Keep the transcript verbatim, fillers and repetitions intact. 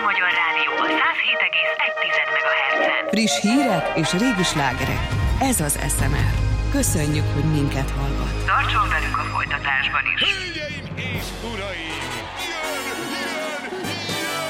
Nemzeti Magyar Rádió a száz hét egész egy megahertzen. Friss hírek és régi slágerek. Ez az es em er. Köszönjük, hogy minket hallgat. Tartson velünk a folytatásban is. Hölgyeim és uraim!